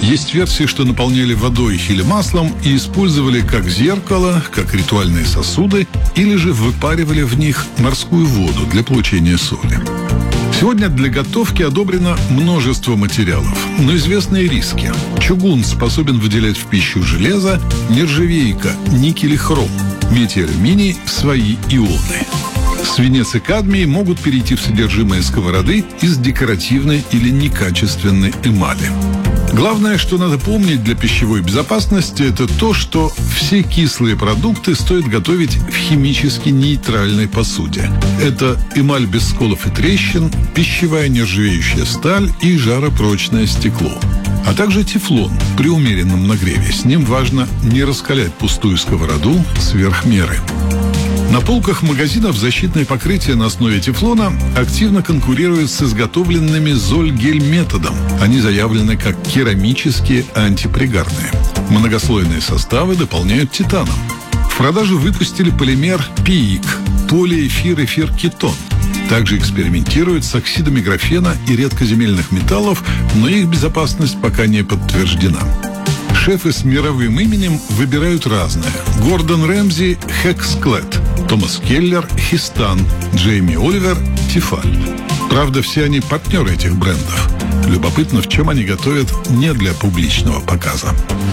Есть версии, что наполняли водой или маслом и использовали как зеркало, как ритуальные сосуды, или же выпаривали в них морскую воду для получения соли. Сегодня для готовки одобрено множество материалов, но известны и риски. Чугун способен выделять в пищу железо, нержавейка, никель и хром, медь и алюминий – свои ионы. Свинец и кадмий могут перейти в содержимое сковороды из декоративной или некачественной эмали. Главное, что надо помнить для пищевой безопасности, это то, что все кислые продукты стоит готовить в химически нейтральной посуде. Это эмаль без сколов и трещин, пищевая нержавеющая сталь и жаропрочное стекло. А также тефлон при умеренном нагреве. С ним важно не раскалять пустую сковороду сверх меры. На полках магазинов защитное покрытие на основе тефлона активно конкурирует с изготовленными Зольгель-методом. Они заявлены как керамические антипригарные. Многослойные составы дополняют титаном. В продажу выпустили полимер ПИИК – полиэфир-эфир-кетон. Также экспериментируют с оксидами графена и редкоземельных металлов, но их безопасность пока не подтверждена. Шефы с мировым именем выбирают разное. Гордон Рэмзи – Хексклет, Томас Келлер – Хистан, Джейми Оливер – Тефаль. Правда, все они партнеры этих брендов. Любопытно, в чем они готовят не для публичного показа.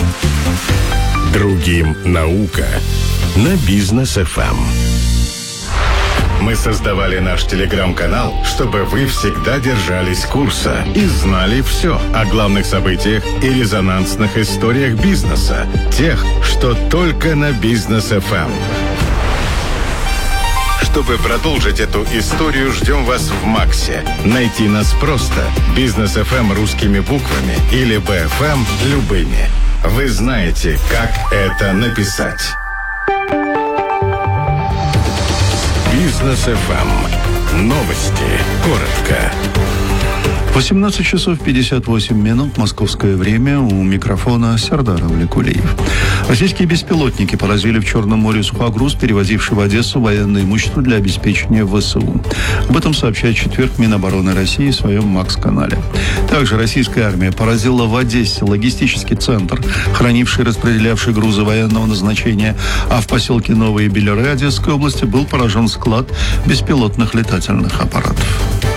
Другим наука на Бизнес ФМ. Мы создавали наш телеграм-канал, чтобы вы всегда держались курса и знали все о главных событиях и резонансных историях бизнеса, тех, что только на Бизнес ФМ. Чтобы продолжить эту историю, ждем вас в Максе. Найти нас просто. Бизнес ФМ русскими буквами или БФМ любыми. Вы знаете, как это написать. Бизнес ФМ. Новости. Коротко. 18 часов 58 минут, московское время, у микрофона Сердар Авликулиев. Российские беспилотники поразили в Черном море сухогруз, перевозивший в Одессу военное имущество для обеспечения ВСУ. Об этом сообщает в четверг Минобороны России в своем МАКС-канале. Также российская армия поразила в Одессе логистический центр, хранивший и распределявший грузы военного назначения, а в поселке Новые Белеры Одесской области был поражен склад беспилотных летательных аппаратов.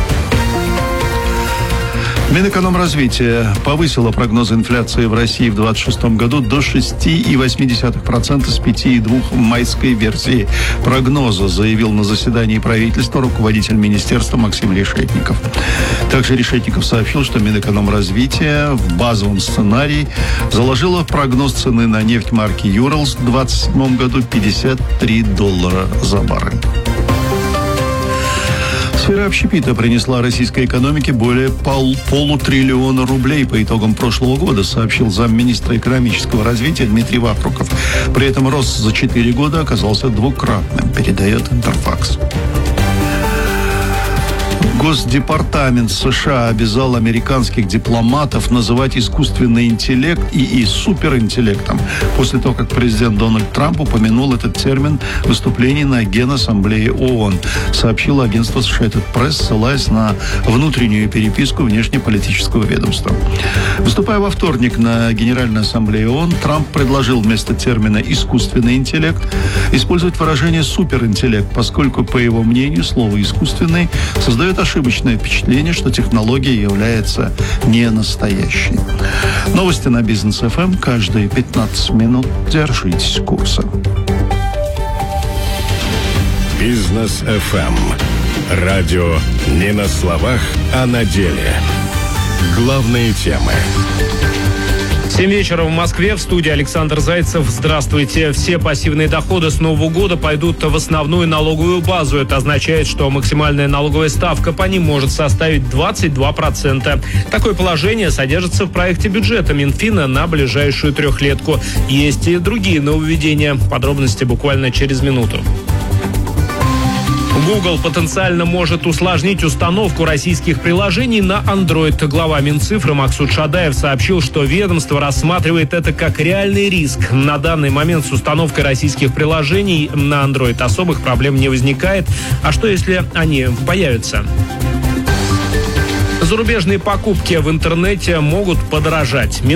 Минэкономразвития повысило прогнозы инфляции в России в 2026 году до 6,8% с 5,2% в майской версии прогноза, заявил на заседании правительства руководитель министерства Максим Решетников. Также Решетников сообщил, что Минэкономразвития в базовом сценарии заложило прогноз цены на нефть марки «Юралс» в 2027 году $53 за баррель. Сфера общепита принесла российской экономике более полутриллиона рублей по итогам прошлого года, сообщил замминистра экономического развития Дмитрий Вахруков. При этом рост за 4 года оказался двукратным, передает Интерфакс. Госдепартамент США обязал американских дипломатов называть искусственный интеллект ИИ суперинтеллектом после того, как президент Дональд Трамп упомянул этот термин в выступлении на Генассамблее ООН, сообщило агентство Associated Press, ссылаясь на внутреннюю переписку внешнеполитического ведомства. Выступая во вторник на Генеральной Ассамблее ООН, Трамп предложил вместо термина «искусственный интеллект» использовать выражение «суперинтеллект», поскольку, по его мнению, слово «искусственный» создает ошибочное впечатление, что технология является не настоящей. Новости на Бизнес ФМ каждые 15 минут. Держитесь курса. Бизнес ФМ. Радио не на словах, а на деле. Главные темы. 7 вечера в Москве, в студии Александр Зайцев. Здравствуйте. Все пассивные доходы с Нового года пойдут в основную налоговую базу. Это означает, что максимальная налоговая ставка по ним может составить 22%. Такое положение содержится в проекте бюджета Минфина на ближайшую трехлетку. Есть и другие нововведения. Подробности буквально через минуту. Google потенциально может усложнить установку российских приложений на Android. Глава Минцифры Максут Шадаев сообщил, что ведомство рассматривает это как реальный риск. На данный момент с установкой российских приложений на Android особых проблем не возникает. А что, если они появятся? Зарубежные покупки в интернете могут подорожать.